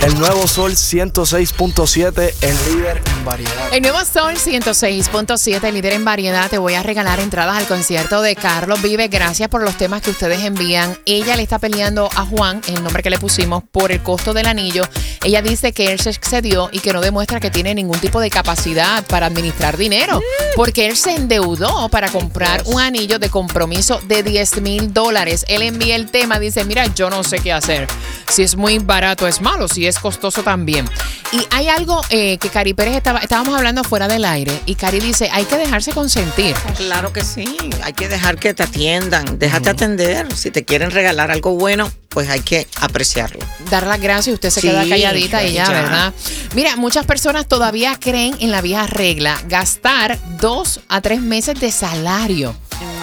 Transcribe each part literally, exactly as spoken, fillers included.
El nuevo Sol ciento seis punto siete, el líder en variedad. El nuevo Sol ciento seis punto siete, líder en variedad. Te voy a regalar entradas al concierto de Carlos Vives. Gracias por los temas que ustedes envían. Ella le está peleando a Juan, el nombre que le pusimos, por el costo del anillo. Ella dice que él se excedió y que no demuestra que tiene ningún tipo de capacidad para administrar dinero, porque él se endeudó para comprar un anillo de compromiso de diez mil dólares. Él envía el tema, dice, mira, yo no sé qué hacer. Si es muy barato es malo, si es costoso también. Y hay algo eh, que Cari Pérez estaba, estábamos hablando fuera del aire, y Cari dice, hay que dejarse consentir. Claro que sí, hay que dejar que te atiendan, déjate uh-huh. atender. Si te quieren regalar algo bueno, pues hay que apreciarlo. Dar las gracias y usted se sí, queda calladita y ya, ya, ¿verdad? Mira, muchas personas todavía creen en la vieja regla, gastar dos a tres meses de salario.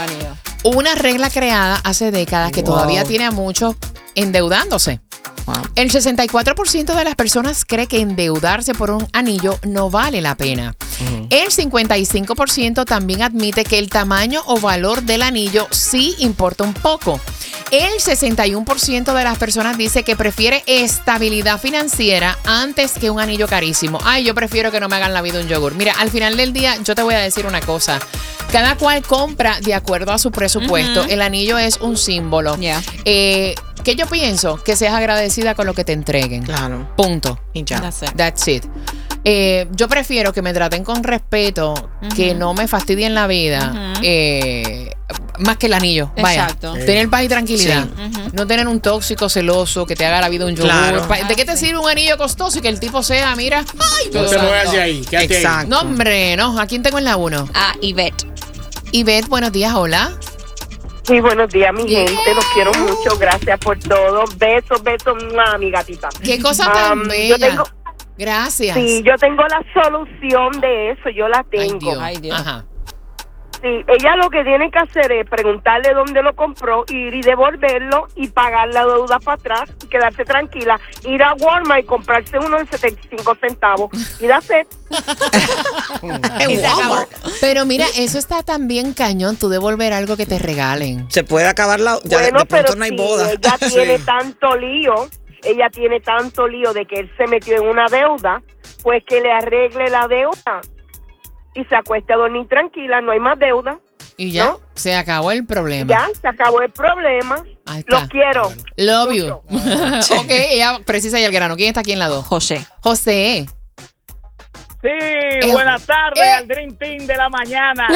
Una regla creada hace décadas que wow. todavía tiene a muchos endeudándose. Wow. El sesenta y cuatro por ciento de las personas cree que endeudarse por un anillo no vale la pena. Uh-huh. El cincuenta y cinco por ciento también admite que el tamaño o valor del anillo sí importa un poco. El sesenta y uno por ciento de las personas dice que prefiere estabilidad financiera antes que un anillo carísimo. Ay, yo prefiero que no me hagan la vida un yogur. Mira, al final del día, yo te voy a decir una cosa. Cada cual compra de acuerdo a su presupuesto. Uh-huh. El anillo es un símbolo. Yeah. Eh, ¿Qué yo pienso? Que seas agradecida con lo que te entreguen. Claro. Punto. Y ya. That's it. That's it. Eh, yo prefiero que me traten con respeto, uh-huh. que no me fastidien la vida, uh-huh. eh, más que el anillo. Vaya. Exacto. Sí. Tener paz y tranquilidad. Sí. Uh-huh. No tener un tóxico celoso que te haga la vida un yogur. Claro. ¿De qué te sirve un anillo costoso y que el tipo sea, mira? Ay, no te muevas de ahí. Quédate Exacto. ahí. No, hombre, no. ¿A quién tengo en la uno? Ah, Ivette. Ivette, buenos días, hola. Sí, buenos días, mi yeah. gente. Los quiero mucho. Gracias por todo. Besos, besos, mi gatita. Qué cosa tan um, bella. Yo tengo, Gracias. Sí, yo tengo la solución de eso. Yo la tengo. Ay, Dios. Ay, Dios. Ajá. Sí, ella lo que tiene que hacer es preguntarle dónde lo compró, ir y devolverlo y pagar la deuda para atrás y quedarse tranquila. Ir a Walmart y comprarse uno en setenta y cinco centavos y hacer. Pero mira, eso está también cañón, tú devolver algo que te regalen. Se puede acabar la... Ya bueno, de, de pero pronto no hay si boda. ella tiene sí. tanto lío, ella tiene tanto lío de que él se metió en una deuda, pues que le arregle la deuda. Y se acuesta a dormir tranquila, no hay más deuda. Y ya, ¿no? Se acabó el problema. Ya, se acabó el problema. Los quiero. Love you. Ok, ella precisa y el grano. ¿Quién está aquí en la dos? José. José. Sí, eh, buenas tardes eh, al Dream Team de la mañana.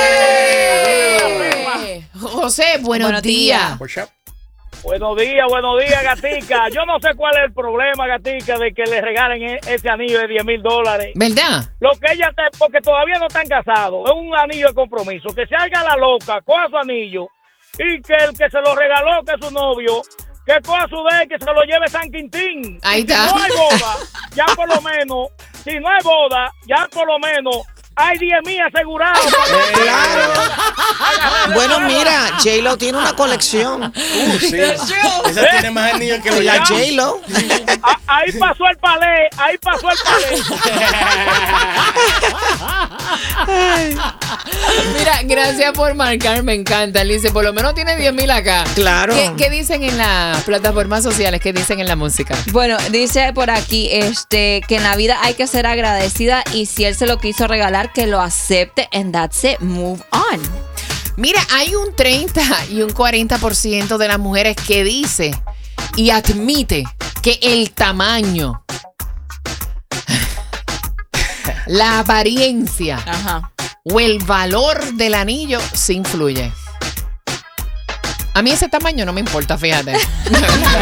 Eh, José, buenos, buenos días. días. Buenos días, buenos días, gatica. Yo no sé cuál es el problema, gatica, de que le regalen ese anillo de diez mil dólares. ¿Verdad? Lo que ella te, porque todavía no están casados, es un anillo de compromiso. Que se haga la loca, coja su anillo y que el que se lo regaló, que es su novio, que coja su de que se lo lleve San Quintín. Ahí está. Si no hay boda, ya por lo menos, si no hay boda, ya por lo menos hay diez mil asegurados. Claro. Bueno, mira, J-Lo tiene una colección. Uh, sí. Esa tiene más anillos que los la J-Lo. Ahí pasó el palé, ahí pasó el palé. Mira, gracias por marcar, me encanta. Él dice, por lo menos tiene diez mil acá. Claro. ¿Qué, ¿Qué dicen en las plataformas sociales? ¿Qué dicen en la música? Bueno, dice por aquí este que en la vida hay que ser agradecida y si él se lo quiso regalar, que lo acepte and that's it, move on. Mira, hay un treinta y un cuarenta por ciento de las mujeres que dice y admite que el tamaño, la apariencia Ajá. o el valor del anillo sí influye. A mí ese tamaño no me importa, fíjate.